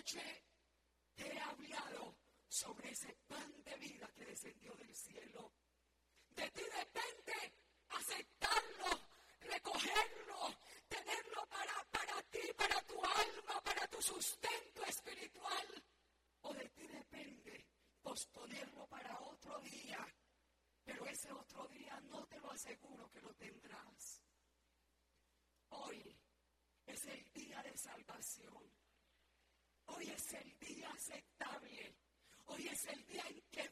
noche te he hablado sobre ese pan de vida que descendió del cielo. De ti depende aceptarlo, recogerlo, tenerlo para ti, para tu alma, para tu sustento espiritual. O de ti depende posponerlo para otro día. Pero ese otro día no te lo aseguro que lo tendrás. Hoy es el día de salvación. Hoy es el día aceptable. Hoy es el día en que